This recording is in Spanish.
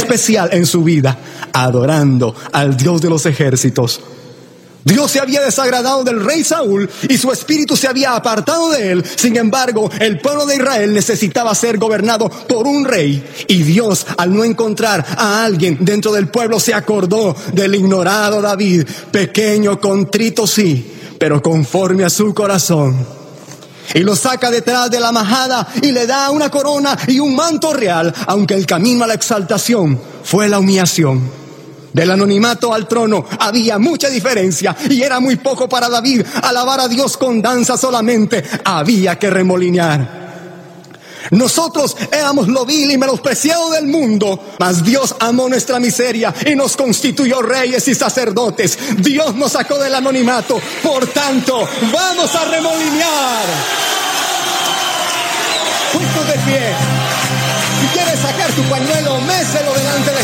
especial en su vida, adorando al Dios de los ejércitos. Dios se había desagradado del rey Saúl y su espíritu se había apartado de él. Sin embargo, el pueblo de Israel necesitaba ser gobernado por un rey. Y Dios, al no encontrar a alguien dentro del pueblo, se acordó del ignorado David, pequeño, contrito sí, pero conforme a su corazón. Y lo saca detrás de la majada y le da una corona y un manto real, aunque el camino a la exaltación fue la humillación. Del anonimato al trono había mucha diferencia y era muy poco para David alabar a Dios con danza solamente. Había que remolinear. Nosotros éramos lo vil y menospreciado del mundo, mas Dios amó nuestra miseria y nos constituyó reyes y sacerdotes. Dios nos sacó del anonimato, por tanto, vamos a remolinear. Puestos de pie, si quieres sacar tu pañuelo, méselo delante de